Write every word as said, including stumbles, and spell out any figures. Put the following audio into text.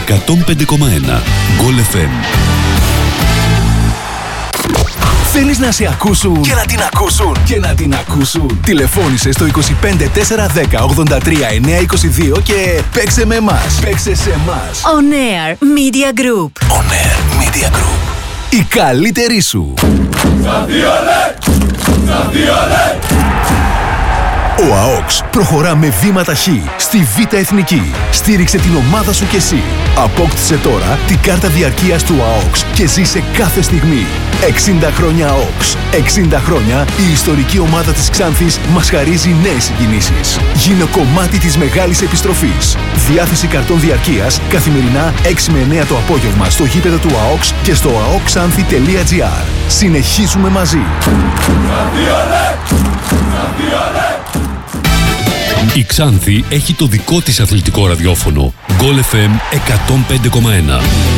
εκατόν πέντε κόμμα ένα. Γκολ εφ εμ. Θέλεις να σε ακούσουν και να την ακούσουν και να την ακούσουν. Τηλεφώνησε στο είκοσι πέντε τέσσερα δέκα ογδόντα τρία εννιακόσια είκοσι δύο και παίξε με εμάς. Παίξε σε εμάς. On Air Media Group. On Air Media Group. Η καλύτερη σου. Ο ΑΟΚΣ προχωρά με βήμα ταχύ στη Β' Εθνική. Στήριξε την ομάδα σου κι εσύ. Απόκτησε τώρα την κάρτα διαρκείας του ΑΟΚΣ και ζήσε κάθε στιγμή. εξήντα χρόνια ΑΟΚΣ. εξήντα χρόνια η ιστορική ομάδα της Ξάνθης μας χαρίζει νέες συγκινήσεις. Γίνε κομμάτι της μεγάλης επιστροφής. Διάθεση καρτών διαρκείας καθημερινά έξι με εννέα το απόγευμα στο γήπεδο του ΑΟΚΣ και στο αοκξάνθη τελεία τζι άρ. Συνεχίζουμε μαζί. Η Ξάνθη έχει το δικό της αθλητικό ραδιόφωνο. Γκολ εφ εμ εκατόν πέντε κόμμα ένα.